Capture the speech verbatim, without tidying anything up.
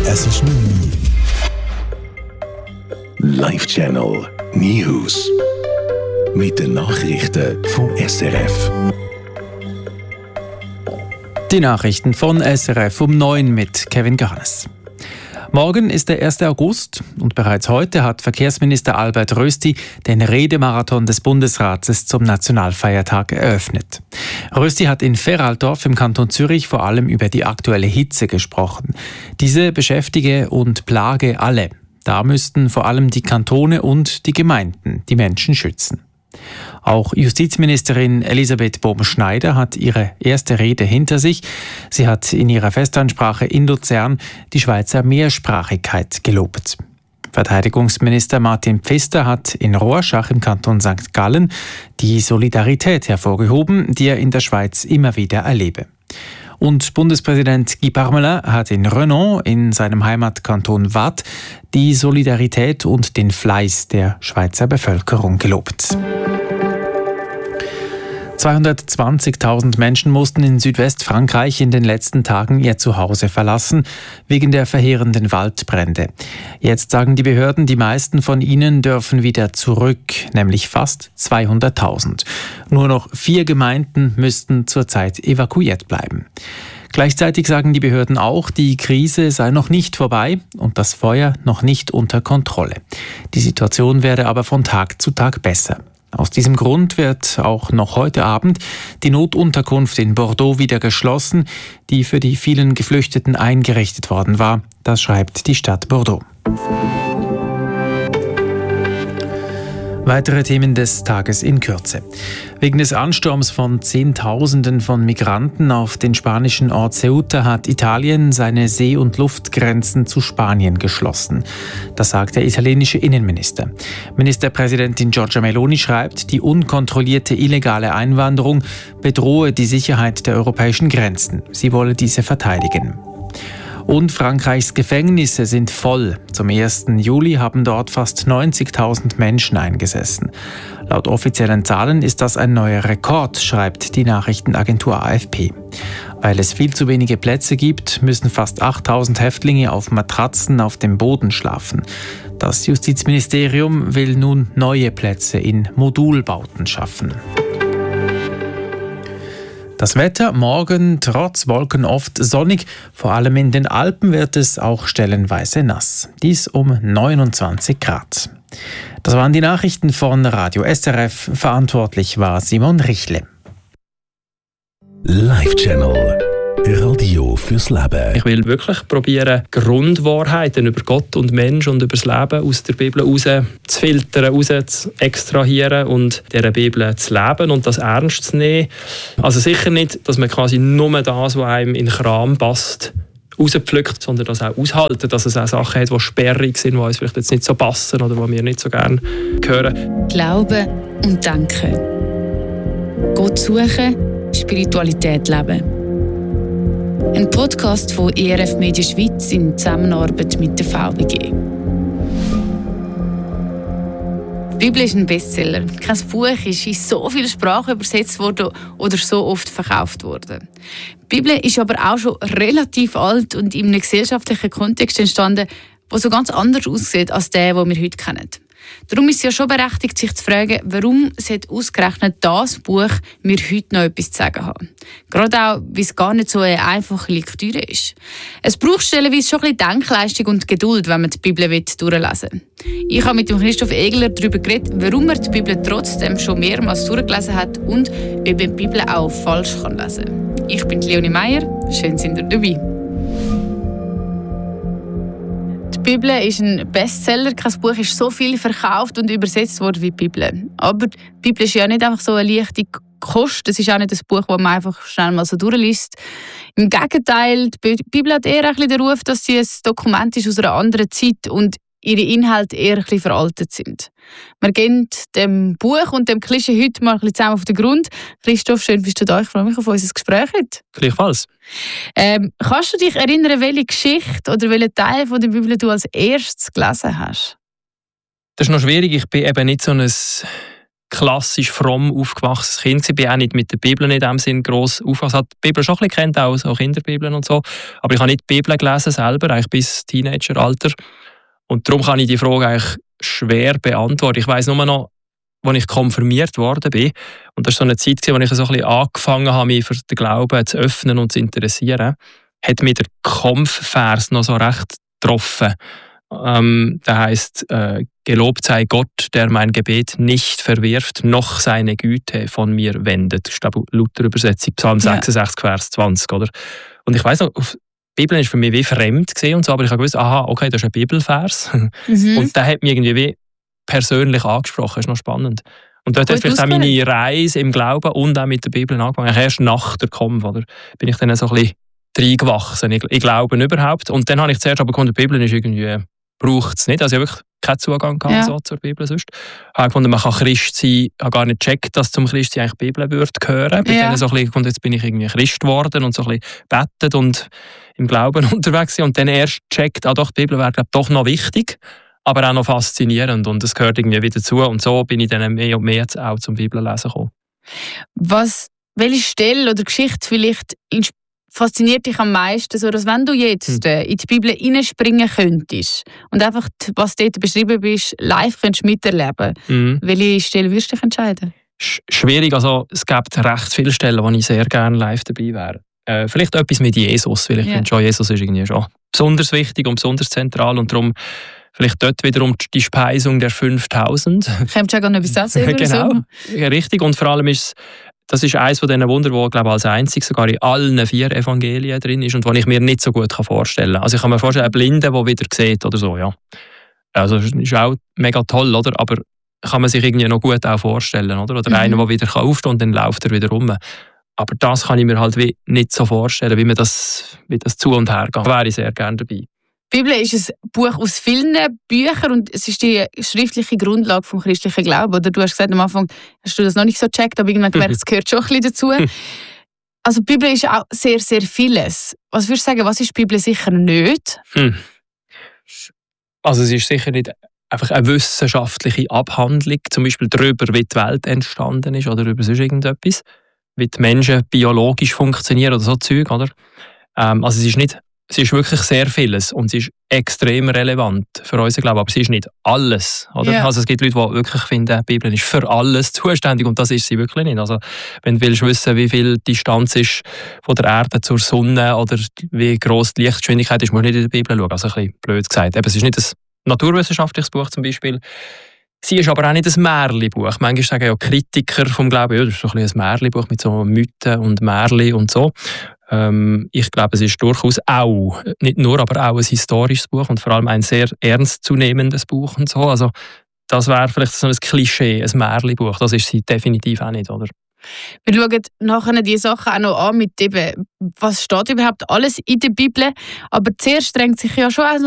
Es ist neun Uhr. Live Channel News. Mit den Nachrichten vom S R F. Die Nachrichten von S R F um neun mit Kevin Garnes. Morgen ist der erste August und bereits heute hat Verkehrsminister Albert Rösti den Redemarathon des Bundesrates zum Nationalfeiertag eröffnet. Rösti hat in Feraldorf im Kanton Zürich vor allem über die aktuelle Hitze gesprochen. Diese beschäftige und plage alle. Da müssten vor allem die Kantone und die Gemeinden die Menschen schützen. Auch Justizministerin Elisabeth Bohm-Schneider hat ihre erste Rede hinter sich. Sie hat in ihrer Festansprache in Luzern die Schweizer Mehrsprachigkeit gelobt. Verteidigungsminister Martin Pfister hat in Rorschach im Kanton Sankt Gallen die Solidarität hervorgehoben, die er in der Schweiz immer wieder erlebe. Und Bundespräsident Guy Parmelin hat in Renon, in seinem Heimatkanton Waadt, die Solidarität und den Fleiß der Schweizer Bevölkerung gelobt. zweihundertzwanzigtausend Menschen mussten in Südwestfrankreich in den letzten Tagen ihr Zuhause verlassen, wegen der verheerenden Waldbrände. Jetzt sagen die Behörden, die meisten von ihnen dürfen wieder zurück, nämlich fast zweihunderttausend. Nur noch vier Gemeinden müssten zurzeit evakuiert bleiben. Gleichzeitig sagen die Behörden auch, die Krise sei noch nicht vorbei und das Feuer noch nicht unter Kontrolle. Die Situation werde aber von Tag zu Tag besser. Aus diesem Grund wird auch noch heute Abend die Notunterkunft in Bordeaux wieder geschlossen, die für die vielen Geflüchteten eingerichtet worden war. Das schreibt die Stadt Bordeaux. Weitere Themen des Tages in Kürze. Wegen des Ansturms von Zehntausenden von Migranten auf den spanischen Ort Ceuta hat Italien seine See- und Luftgrenzen zu Spanien geschlossen. Das sagt der italienische Innenminister. Ministerpräsidentin Giorgia Meloni schreibt, die unkontrollierte illegale Einwanderung bedrohe die Sicherheit der europäischen Grenzen. Sie wolle diese verteidigen. Und Frankreichs Gefängnisse sind voll. Zum ersten Juli haben dort fast neunzigtausend Menschen eingesessen. Laut offiziellen Zahlen ist das ein neuer Rekord, schreibt die Nachrichtenagentur A F P. Weil es viel zu wenige Plätze gibt, müssen fast achttausend Häftlinge auf Matratzen auf dem Boden schlafen. Das Justizministerium will nun neue Plätze in Modulbauten schaffen. Das Wetter morgen trotz Wolken oft sonnig, vor allem in den Alpen wird es auch stellenweise nass. Dies um neunundzwanzig Grad. Das waren die Nachrichten von Radio S R F. Verantwortlich war Simon Richle. Live Channel. Radio fürs Leben. Ich will wirklich probieren, Grundwahrheiten über Gott und Mensch und über das Leben aus der Bibel raus zu filtern, raus zu extrahieren und dieser Bibel zu leben und das ernst zu nehmen. Also sicher nicht, dass man quasi nur das, was einem in den Kram passt, rauspflückt, sondern das auch aushalten, dass es auch Sachen hat, die sperrig sind, die uns vielleicht jetzt nicht so passen oder die wir nicht so gerne hören. Glauben und denken. Gott suchen, Spiritualität leben. Ein Podcast von E R F Media Schweiz in Zusammenarbeit mit der V B G. Die Bibel ist ein Bestseller. Kein Buch ist in so vielen Sprachen übersetzt worden oder so oft verkauft worden. Die Bibel ist aber auch schon relativ alt und in einem gesellschaftlichen Kontext entstanden, der so ganz anders aussieht als der, den wir heute kennen. Darum ist es ja schon berechtigt, sich zu fragen, warum sollte ausgerechnet das Buch mir heute noch etwas zu sagen haben. Gerade auch, weil es gar nicht so eine einfache Lektüre ist. Es braucht stellenweise schon ein bisschen Denkleistung und Geduld, wenn man die Bibel durchlesen will. Ich habe mit dem Christoph Egler darüber geredet, warum er die Bibel trotzdem schon mehrmals durchgelesen hat und ob man die Bibel auch falsch lesen kann. Ich bin Leonie Meyer, schön sind ihr dabei. Die Bibel ist ein Bestseller. Kein Buch ist so viel verkauft und übersetzt worden wie die Bibel. Aber die Bibel ist ja nicht einfach so eine leichte Kost. Es ist auch nicht ein Buch, das man einfach schnell mal so durchliest. Im Gegenteil, die Bibel hat eher ein bisschen den Ruf, dass sie ein Dokument ist aus einer anderen Zeit und ihre Inhalte eher ein bisschen veraltet sind. Wir gehen dem Buch und dem Klischee heute mal ein bisschen zusammen auf den Grund. Christoph, schön bist du da. Ich freue mich auf unser Gespräch heute. Gleichfalls. Ähm, kannst du dich erinnern, welche Geschichte oder welchen Teil von der Bibel du als erstes gelesen hast? Das ist noch schwierig. Ich bin eben nicht so ein klassisch fromm aufgewachsenes Kind. Ich bin auch nicht mit der Bibel in dem Sinn gross aufgewachsen. Ich habe die Bibel schon ein bisschen kennt, auch so Kinderbibeln und so. Aber ich habe nicht die Bibel gelesen selber, eigentlich bis Teenageralter. Und darum kann ich die Frage eigentlich schwer beantworten. Ich weiss nur noch, als ich konfirmiert worden bin, und das war so eine Zeit, in der ich so ein bisschen angefangen habe, mich für den Glauben zu öffnen und zu interessieren, hat mich der Kampfvers noch so recht getroffen. Ähm, der heisst, äh, gelobt sei Gott, der mein Gebet nicht verwirft, noch seine Güte von mir wendet. Das ist, glaube ich, Luther-Übersetzung, Psalm ja. sechsundsechzig, Vers zwanzig. Oder? Und ich weiss noch, die Bibel war für mich wie fremd gewesen und so, aber ich habe gewusst, aha, okay, das ist ein Bibelvers. Mhm. Und der hat mich irgendwie wie persönlich angesprochen. Das ist noch spannend. Und dort hat vielleicht auch meine Reise im Glauben und auch mit der Bibel angefangen. Erst nach der Kampf, oder? Bin ich dann so ein bisschen reingewachsen. Ich, ich glaube überhaupt. Und dann habe ich zuerst aber gefunden, die Bibel ist irgendwie, braucht es nicht. Also ich habe wirklich keinen Zugang gehabt, ja. so zur Bibel sonst. Ich habe gefunden, man kann Christ sein. Ich habe gar nicht gecheckt, dass zum Christsein eigentlich die Bibel würde gehören. Bin ja. dann so ein bisschen gefunden, jetzt bin ich irgendwie Christ geworden und so ein bisschen betet und im Glauben unterwegs. Und dann erst gecheckt, ah doch, die Bibel wäre glaube doch noch wichtig, aber auch noch faszinierend. Und es gehört irgendwie wieder zu. Und so bin ich dann mehr und mehr auch zum Bibellesen gekommen. Was, welche Stelle oder Geschichte vielleicht fasziniert dich am meisten, so dass wenn du jetzt hm. in die Bibel hineinspringen könntest und einfach, was dort beschrieben ist, live könntest miterleben, hm. welche Stelle würdest du dich entscheiden? Sch- schwierig, also es gibt recht viele Stellen, wo ich sehr gerne live dabei wäre. Äh, vielleicht etwas mit Jesus, weil ich ja. finde schon, Jesus ist irgendwie schon besonders wichtig und besonders zentral und darum vielleicht dort wiederum die Speisung der fünftausend. Kommst du ja gar nicht etwas sagen? Genau, so? Ja, richtig. Und vor allem ist das ist eines von diesen Wunder, wo glaube als einzig sogar in allen vier Evangelien drin ist und was ich mir nicht so gut vorstellen kann. Also ich kann mir vorstellen, einen Blinden, der wieder sieht oder so, ja. Also das ist auch mega toll, oder? Aber kann man sich irgendwie noch gut auch vorstellen, oder? Oder mhm. einer, der wieder aufstehen kann und dann läuft er wieder rum. Aber das kann ich mir halt wie nicht so vorstellen, wie man das, wie das zu und her geht. Da wäre ich sehr gerne dabei. Die Bibel ist ein Buch aus vielen Büchern und es ist die schriftliche Grundlage vom christlichen Glauben. Oder du hast gesagt, am Anfang hast du das noch nicht so gecheckt, aber irgendwann gemerkt, es gehört schon ein bisschen dazu. Also die Bibel ist auch sehr, sehr vieles. Was würdest du sagen, was ist die Bibel sicher nicht? Hm. Also es ist sicher nicht einfach eine wissenschaftliche Abhandlung, zum Beispiel darüber, wie die Welt entstanden ist oder über sonst irgendetwas, wie die Menschen biologisch funktionieren oder so Zeug, oder? Ähm, also es ist nicht Es ist wirklich sehr vieles und es ist extrem relevant für unseren Glauben, aber es ist nicht alles. Oder? Yeah. Also es gibt Leute, die wirklich finden, die Bibel ist für alles zuständig und das ist sie wirklich nicht. Also wenn du willst wissen, wie viel Distanz ist von der Erde zur Sonne oder wie gross die Lichtgeschwindigkeit ist, musst du nicht in der Bibel schauen. Also ein bisschen blöd gesagt. Eben, es ist nicht ein naturwissenschaftliches Buch zum Beispiel. Sie ist aber auch nicht ein Märchenbuch. Manchmal sagen ja Kritiker vom Glauben, ja, das ist so ein, ein Märchenbuch mit so Mythen und Märchen und so. Ähm, ich glaube, es ist durchaus auch, nicht nur, aber auch ein historisches Buch und vor allem ein sehr ernstzunehmendes Buch und so. Also das wäre vielleicht so ein Klischee, ein Märchenbuch. Das ist sie definitiv auch nicht, oder? Wir schauen nachher diese Sachen auch noch an mit eben, was steht überhaupt alles in der Bibel. Aber zuerst drängt sich ja schon